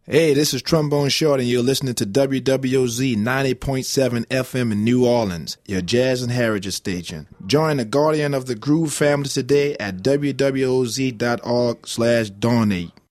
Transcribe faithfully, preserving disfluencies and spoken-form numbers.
Hey, this is Trombone Short, and you're listening to W W O Z ninety point seven F M in New Orleans, your jazz and heritage station. Join the Guardian of the Groove family today at W W O Z dot org slash donate.